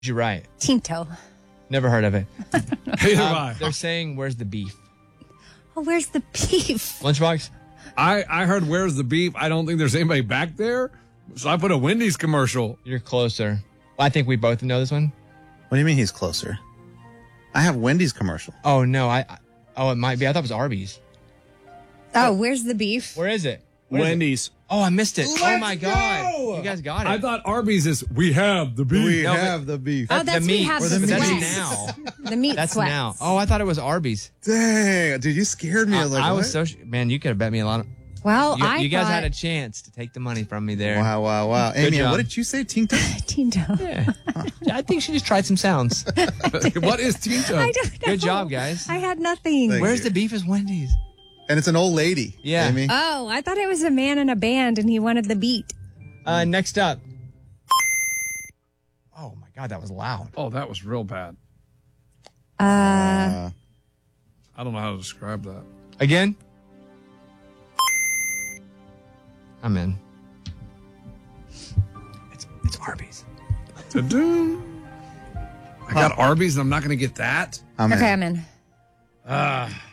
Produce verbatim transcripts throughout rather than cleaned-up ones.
You're right. Tinto. Never heard of it. Neither Um, have I. they're saying, where's the beef? Oh, where's the beef? Lunchbox? I, I heard where's the beef. I don't think there's anybody back there. So I put a Wendy's commercial. You're closer. Well, I think we both know this one. What do you mean he's closer? I have Wendy's commercial. Oh, no. I. I oh, it might be. I thought it was Arby's. Oh, where's the beef? Where is it? Where is it? Wendy's. Oh, I missed it. Let's oh, my God. go. You guys got it. I thought Arby's is we have the beef. We No, but- have the beef. Oh, that's the we meat. have Or the the That's meat. sweats. now. The meat That's sweats. now. Oh, I thought it was Arby's. Dang, dude, you scared me. I, I was like, I was what? so... sh- Man, you could have bet me a lot of... Well, You, I you guys thought had a chance to take the money from me there. Wow, wow, wow. Good Amy, job. what did you say? Tinto? Tinto. Yeah. I think she just tried some sounds. What is Tinto? I don't know. Good job, guys. I had nothing. Thank Where's you. the beef is Wendy's? And it's an old lady. Yeah. Amy. Oh, I thought it was a man in a band and he wanted the beat. Uh, next up. Oh, my God. That was loud. Oh, that was real bad. Uh, Uh, I don't know how to describe that. Again? I'm in. It's, it's Arby's. Ta-doo. I got Arby's and I'm not going to get that. I'm okay, in. I'm in. Ah.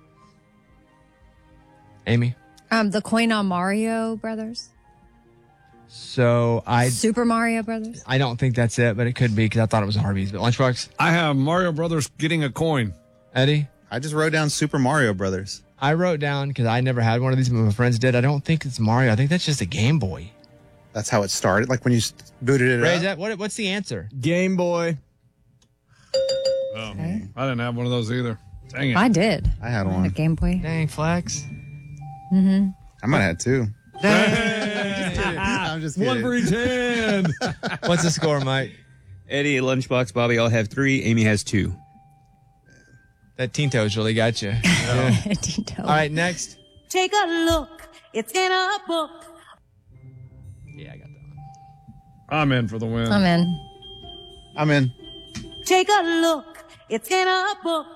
Amy? Um, the coin on Mario Brothers. So I Super Mario Brothers. I don't think that's it, but it could be because I thought it was Arby's. But Lunchbox? I have Mario Brothers getting a coin. Eddie? I just wrote down Super Mario Brothers. I wrote down, because I never had one of these, but my friends did. I don't think it's Mario. I think that's just a Game Boy. That's how it started. Like when you s- booted it Ray, is up. that, what, what's the answer? Game Boy. Oh, Okay. I didn't have one of those either. Dang it. I did. I had A one. Game Boy. Dang, Flex. Mm-hmm. I might have had two. Hey. I'm just One kidding. for each hand. What's the score, Mike? Eddie, Lunchbox, Bobby all have three. Amy has two. That Tinto's really got you. Tinto. All right, next. Take a look. It's in a book. Yeah, I got that one. I'm in for the win. I'm in. I'm in. Take a look. It's in a book.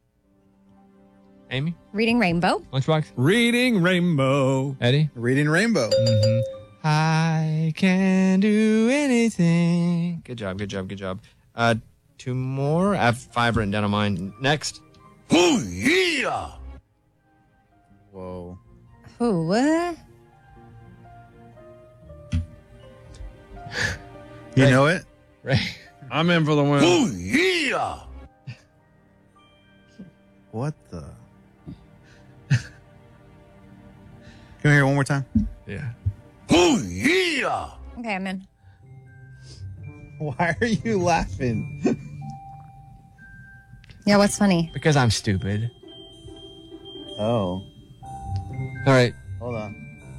Amy? Reading Rainbow. Lunchbox? Reading Rainbow. Eddie? Reading Rainbow. Mm-hmm. I can do anything. Good job, good job, good job. Uh, two more. I have five written down on mine. Next. Oh, yeah. Whoa. Oh, what? You Ray. know it? Ray. I'm in for the win. Oh, yeah. What the? Can we hear it one more time? Yeah. Oh, yeah. Okay, I'm in. Why are you laughing? Yeah, what's funny? Because I'm stupid. Oh. All right. Hold on.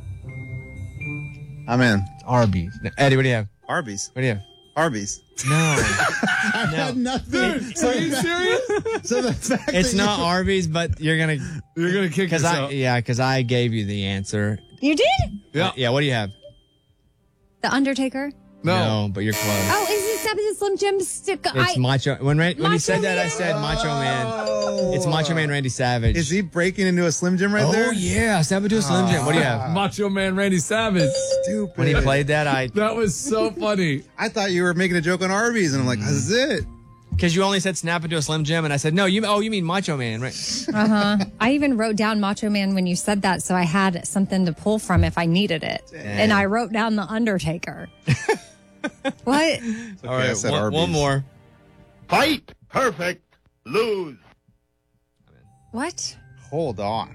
I'm in. It's Arby's. No, Eddie, what do you have? Arby's. What do you have? Arby's. No. I No. had nothing. So are you serious? So the fact It's that not you- Arby's, but you're going to... You're going to kick Because I, yourself. yeah, because I gave you the answer. You did? Yeah. Yeah, what do you have? The Undertaker. No. but you're close. Oh, is it Seven Slim Jim stick? It's I, Macho. When Ran- when he Macho said that, I Man? said Macho Man. Oh. It's Macho Man Randy Savage. Is he breaking into a Slim Jim right oh, there? yeah. Step into a Slim Jim. What do you have? Macho Man Randy Savage. Stupid. When he played that, I... That was so funny. I thought you were making a joke on Arby's, and I'm like, this is it. Because you only said snap into a Slim Jim, and I said, no, you. oh, you mean Macho Man, right? uh-huh. I even wrote down Macho Man when you said that, so I had something to pull from if I needed it. And I wrote down The Undertaker. What? It's okay, All I right, said one, Arby's. one more. Fight perfect, lose. What? Hold on.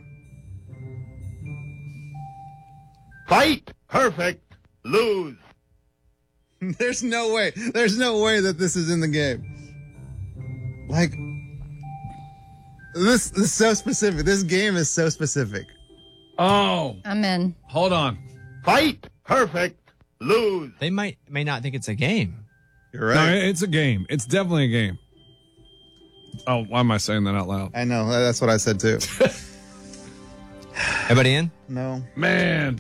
Fight perfect, lose. There's no way. There's no way that this is in the game. Like, this, this is so specific. This game is so specific. Oh, I'm in. hold on. Fight perfect, lose. They might may not think it's a game. You're No, right. it's a game. It's definitely a game. Oh, why am I saying that out loud? I know. That's what I said too. Everybody in? No. Man.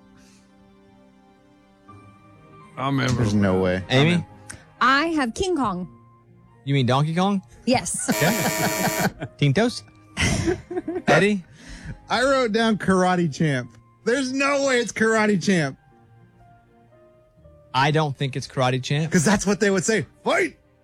I'm in. There's no way. Amy? I have King Kong. You mean Donkey Kong? Yes. Tintos? Eddie? I wrote down Karate Champ. There's no way it's Karate Champ. I don't think it's Karate Champ. Because that's what they would say. Fight